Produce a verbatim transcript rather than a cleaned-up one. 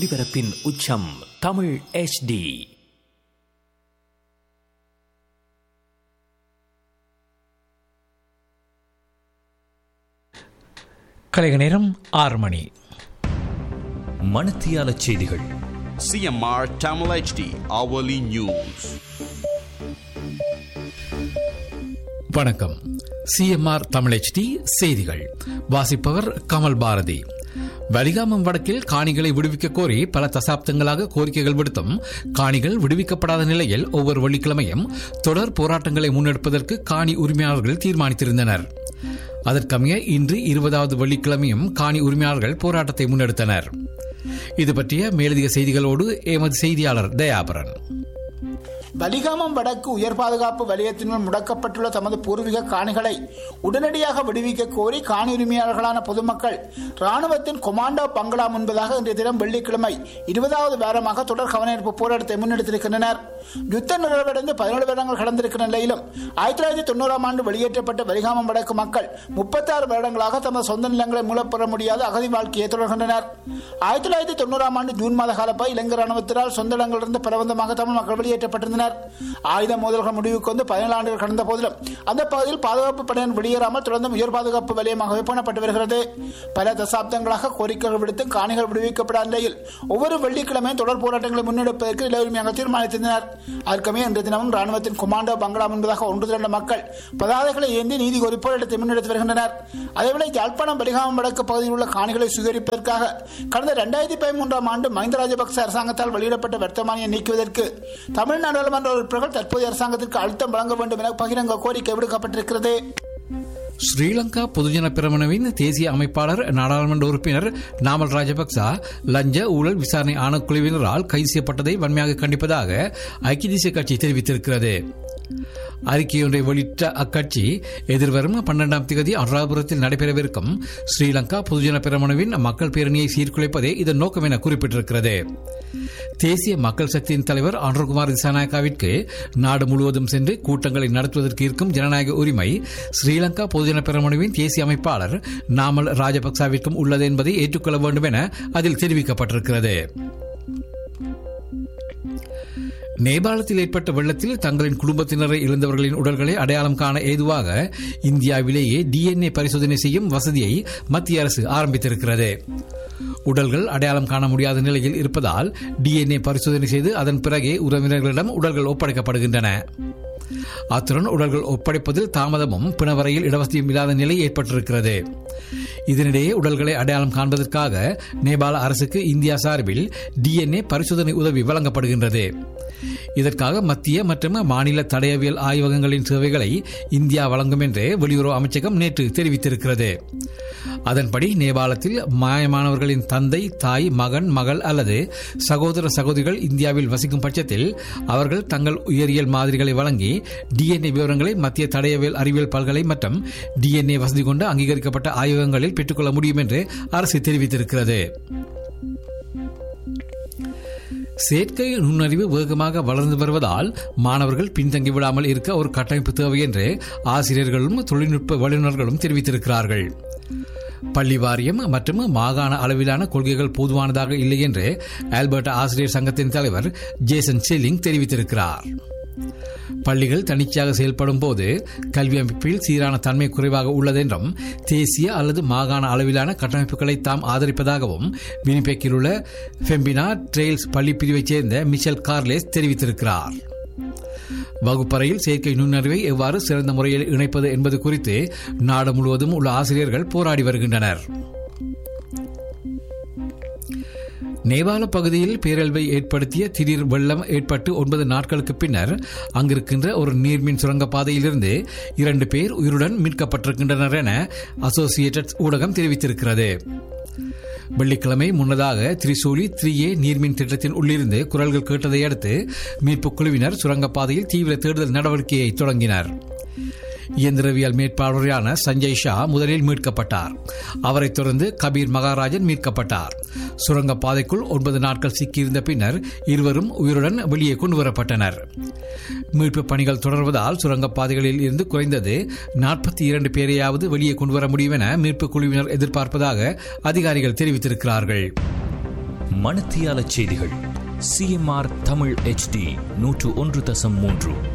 ஒலிபரப்பின் உச்சம் Tamil H D. கலைக நேரம் ஆறு மணி. மணத்தியால செய்திகள். C M R Tamil H D Hourly News. வணக்கம். C M R Tamil H D செய்திகள் வாசிப்பவர் கமல் பாரதி. வலிகாமம் வடக்கில் காணிகளை விடுவிக்க கோரி பல தசாப்தங்களாக கோரிக்கைகள் விடுத்தும் காணிகள் விடுவிக்கப்படாத நிலையில் ஒவ்வொரு வெள்ளிக்கிழமையும் தொடர் போராட்டங்களை முன்னெடுப்பதற்கு காணி உரிமையாளர்கள் தீர்மானித்திருந்தனர். அதற்கமைய இன்று இருபதாவது வெள்ளிக்கிழமையும் காணி உரிமையாளர்கள் போராட்டத்தை முன்னெடுத்தனர். இது பற்றிய மேலதிக செய்திகளோடு எமது செய்தியாளர் தயாபரன். வலிகாமம் வடக்கு உயர் பாதுகாப்பு வலயத்தினால் முடக்கப்பட்டுள்ள தமது பூர்வீக காணிகளை உடனடியாக விடுவிக்க கோரி காணி உரிமையாளர்களான பொதுமக்கள் ராணுவத்தின் கொமாண்டோ பங்களா முன்பதாக இன்றைய தினம் வெள்ளிக்கிழமை இருபதாவது வாரமாக தொடர் கவனஈர்ப்பு போராட்டத்தை முன்னெடுத்திருக்கின்றனர். யுத்த நிறைவடைந்து பதினேழு வருடங்கள் கடந்திருக்கிற நிலையிலும் ஆயிரத்தி தொள்ளாயிரத்தி தொண்ணூறாம் ஆண்டு வெளியேற்றப்பட்ட வலிகாமம் வடக்கு மக்கள் முப்பத்தாறு வருடங்களாக தமது சொந்த நிலங்களை மூலப்பெற முடியாத அகதி வாழ்க்கையை தொடர்கின்றனர். ஆயிரத்தி தொள்ளாயிரத்தி தொண்ணூறாம் ஆண்டு ஜூன் மாத காலப்ப இலங்கை ராணுவத்தினால் சொந்த இடங்களிலிருந்து பலவந்தமாக தமிழ் மக்கள் வெளியேற்றப்பட்டிருந்தனர். ஆயுத மோதல்கள் முடிவுக்கு வந்து பதினேழு ஆண்டுகள் கடந்த போதிலும் அந்த பகுதியில் பாதுகாப்பு படையினர் வெளியேறாமல் தொடர்ந்து உயர் பாதுகாப்பு வலயமாகவே பேணப்பட்டு வருகிறது. பல தசாப்தங்களாக கோரிக்கைகள் விடுத்து காணிகள் விடுவிக்கப்படாத நிலையில் ஒவ்வொரு வெள்ளிக்கிழமையும் தொடர் போராட்டங்களை முன்னெடுப்பதற்கு நில உரிமையாக தீர்மானித்திருந்தனர். அதற்கமே இன்றைய தினமும் ராணுவத்தின் கொமாண்டோ பங்களா முன்பதாக ஒன்று திரண்ட மக்கள் பதாதைகளை ஏந்தி நீதி கோரி போராட்டத்தை முன்னெடுத்து வருகின்றனர். அதேவேளை யாழ்ப்பாணம் வலிகாமம் வடக்கு பகுதியில் உள்ள காணிகளை சுகரிப்பதற்காக கடந்த இரண்டாயிரத்தி பதிமூன்றாம் ஆண்டு மஹிந்த ராஜபக்ச அரசாங்கத்தால் வெளியிடப்பட்ட வர்த்தமானியை நீக்குவதற்கு தமிழ் நாடாளுமன்ற உறுப்பினர்கள் தற்போதைய அரசாங்கத்திற்கு அழுத்தம் வழங்க வேண்டும் என பகிரங்க கோரிக்கை விடுக்கப்பட்டிருக்கிறது. ஸ்ரீலங்கா பொதுஜன பெரமுனவின் தேசிய அமைப்பாளர் நாடாளுமன்ற உறுப்பினர் நாமல் ராஜபக்ச லஞ்ச ஊழல் விசாரணை ஆணைக்குழுவினரால் கைது செய்யப்பட்டதை வன்மையாக கண்டிப்பதாக ஐக்கிய தேசிய கட்சி தெரிவித்திருக்கிறது. அறிக்கையொன்றை வெளியிட்ட அக்கட்சி எதிர்வரும் பன்னெண்டாம் தேதி அனுராதபுரத்தில் நடைபெறவிருக்கும் ஸ்ரீலங்கா பொதுஜன பெரமுனவின் மக்கள் பேரணியை சீர்குலைப்பதே இதன் நோக்கம் என குறிப்பிட்டிருக்கிறது. தேசிய மக்கள் சக்தியின் தலைவர் அனுர்குமார் திசாநாயக்காவிற்கு நாடு முழுவதும் சென்று கூட்டங்களை நடத்துவதற்கு இருக்கும் ஜனநாயக உரிமை ஸ்ரீலங்கா பொதுஜன பெரமுனவின் தேசிய அமைப்பாளர் நாமல் ராஜபக்சவிற்கும் உள்ளது என்பதை ஏற்றுக்கொள்ள வேண்டும் என அதில் தெரிவிக்கப்பட்டிருக்கிறது. நேபாளத்தில் ஏற்பட்ட வெள்ளத்தில் தங்களின் குடும்பத்தினரை இழந்தவர்களின் உடல்களை அடையாளம் காண ஏதுவாக இந்தியாவிலேயே டிஎன்ஏ பரிசோதனை செய்யும் வசதியை மத்திய அரசு ஆரம்பித்திருக்கிறது. உடல்கள் அடையாளம் காண முடியாத நிலையில் இருப்பதால் டிஎன்ஏ பரிசோதனை செய்து அதன் பிறகே உறவினர்களிடம் உடல்கள் ஒப்படைக்கப்படுகின்றன. அத்துடன் உடல்கள் ஒப்படைப்பதில் தாமதமும் பிணவரையில் இடவசதியும் இல்லாத நிலை ஏற்பட்டிருக்கிறது. இதனிடையே உடல்களை அடையாளம் காண்பதற்காக நேபாள அரசுக்கு இந்தியா சார்பில் டிஎன்ஏ பரிசோதனை உதவி வழங்கப்படுகின்றது. இதற்காக மத்திய மற்றும் மாநில தடயவியல் ஆய்வகங்களின் சேவைகளை இந்தியா வழங்கும் என்று வெளியுறவு அமைச்சகம் நேற்று தெரிவித்திருக்கிறது. அதன்படி நேபாளத்தில் மாயமானவர்களின் தந்தை, தாய், மகன், மகள் அல்லது சகோதர சகோதரிகள் இந்தியாவில் வசிக்கும் பட்சத்தில் அவர்கள் தங்கள் உயிரியல் மாதிரிகளை வழங்கி டிஎன்ஏ விவரங்களை மத்திய தடயவியல் அறிவியல் பல்கலை மற்றும் டிஎன்ஏ வசதி கொண்டு அங்கீகரிக்கப்பட்ட ஆய்வகங்களில் பெற்றுக்கொள்ள முடியும் என்று அரசு தெரிவித்திருக்கிறது. செயற்கை நுண்ணறிவு வேகமாக வளர்ந்து வருவதால் மாணவர்கள் பின்தங்கிவிடாமல் இருக்க ஒரு கட்டமைப்பு தேவை என்று ஆசிரியர்களும் தொழில்நுட்ப வல்லுநர்களும் தெரிவித்திருக்கிறார்கள். பள்ளி வாரியம் மற்றும் மாகாண அளவிலான கொள்கைகள் போதுமானதாக இல்லை என்று ஆல்பர்டா ஆசிரியர் சங்கத்தின் தலைவர் ஜேசன் செல்லிங் தெரிவித்திருக்கிறார். பள்ளிகள் தனிச்சையாக செயல்படும் போது கல்வி அமைப்பில் சீரான தன்மை குறைவாக உள்ளதென்றும் தேசிய அல்லது மாகாண அளவிலான கட்டமைப்புகளை தாம் ஆதரிப்பதாகவும் வினிபெக்கில் உள்ள ஃபெம்பினா ட்ரெயில்ஸ் பள்ளி பிரிவைச் சேர்ந்த மிஷல் கார்லேஸ் தெரிவித்திருக்கிறார். வகுப்பறையில் செயற்கை நுண்ணறிவை எவ்வாறு சிறந்த முறையில் இணைப்பது என்பது குறித்து நாடு முழுவதும் உள்ள ஆசிரியர்கள் போராடி வருகின்றனர். நேபாள பகுதியில் பேரழிவை ஏற்படுத்திய திடீர் வெள்ளம் ஏற்பட்டு ஒன்பது நாட்களுக்கு பின்னர் அங்கிருக்கின்ற ஒரு நீர்மின் சுரங்கப்பாதையிலிருந்து இரண்டு பேர் உயிருடன் மீட்கப்பட்டிருக்கின்றனர் என அசோசியேட்டட் ஊடகம் தெரிவித்திருக்கிறது. வெள்ளிக்கிழமை முன்னதாக திரிசூலி த்ரீ ஏ நீர்மின் திட்டத்தின் உள்ளிருந்து குரல்கள் கேட்டதை அடுத்து மீட்புக் குழுவினர் சுரங்கப்பாதையில் தீவிர தேடுதல் நடவடிக்கையை தொடங்கினர். இயந்திரவியல் மேற்பார்வையான சஞ்சய் ஷா முதலில் மீட்கப்பட்டார். அவரைத் தொடர்ந்து கபீர் மகாராஜன் மீட்கப்பட்டார். சுரங்கப்பாதைக்குள் ஒன்பது நாட்கள் சிக்கியிருந்த பின்னர் இருவரும் உயிருடன் வெளியே கொண்டுவரப்பட்டனர். மீட்பு பணிகள் தொடர்வதால் சுரங்கப்பாதைகளில் இருந்து குறைந்தது நாற்பத்தி இரண்டு பேரையாவது வெளியே கொண்டுவர முடியும் என மீட்பு குழுவினர் எதிர்பார்ப்பதாக அதிகாரிகள் தெரிவித்திருக்கிறார்கள். மணத்தியால செய்திகள். சிஎம்ஆர் தமிழ் எச்டி நூற்று ஒன்று தசம் மூன்று.